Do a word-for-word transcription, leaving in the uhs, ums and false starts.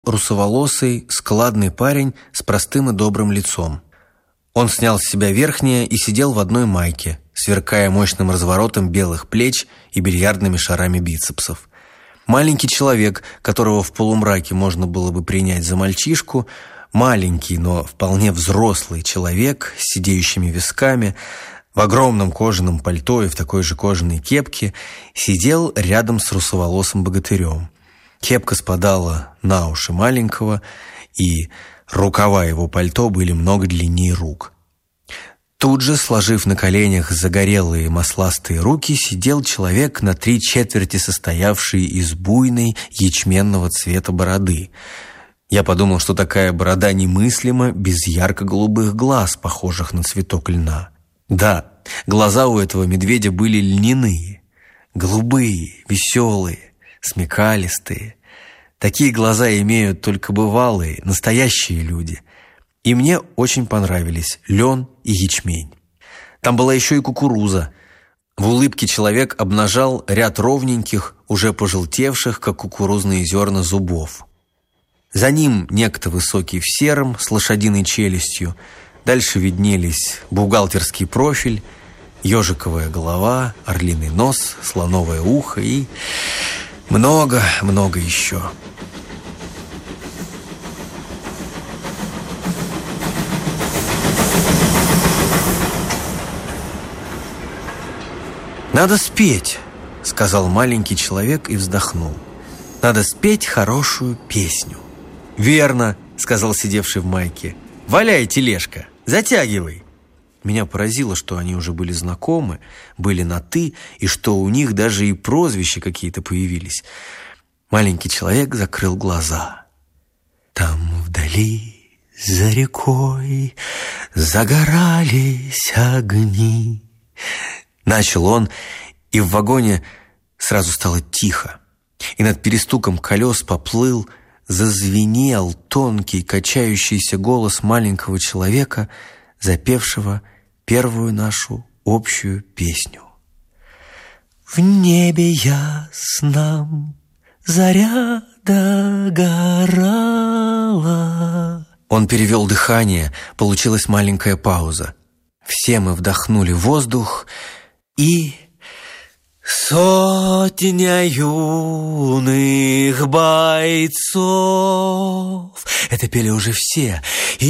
русоволосый, складный парень с простым и добрым лицом. Он снял с себя верхнее и сидел в одной майке, сверкая мощным разворотом белых плеч и бильярдными шарами бицепсов. Маленький человек, которого в полумраке можно было бы принять за мальчишку, маленький, но вполне взрослый человек с сидеющими висками, в огромном кожаном пальто и в такой же кожаной кепке, сидел рядом с русоволосым богатырем. Кепка спадала на уши маленького, и рукава его пальто были много длиннее рук. Тут же, сложив на коленях загорелые масластые руки, сидел человек на три четверти состоявший из буйной ячменного цвета бороды. Я подумал, что такая борода немыслима без ярко-голубых глаз, похожих на цветок льна. Да, глаза у этого медведя были льняные, голубые, веселые, смекалистые. Такие глаза имеют только бывалые, настоящие люди. И мне очень понравились лен и ячмень. Там была еще и кукуруза. В улыбке человек обнажал ряд ровненьких, уже пожелтевших, как кукурузные зерна, зубов. За ним некто высокий в сером, с лошадиной челюстью. Дальше виднелись бухгалтерский профиль, ежиковая голова, орлиный нос, слоновое ухо и много-много еще. «Надо спеть», — сказал маленький человек и вздохнул. «Надо спеть хорошую песню». «Верно», — сказал сидевший в майке. «Валяй, тележка, затягивай». Меня поразило, что они уже были знакомы, были на «ты», и что у них даже и прозвища какие-то появились. Маленький человек закрыл глаза. «Там вдали, за рекой, загорались огни». Начал он, и в вагоне сразу стало тихо, и над перестуком колес поплыл, зазвенел тонкий качающийся голос маленького человека, запевшего первую нашу общую песню. «В небе ясном заря догорала». Он перевел дыхание, получилась маленькая пауза. Все мы вдохнули воздух, и сотня юных бойцов. Это пели уже все.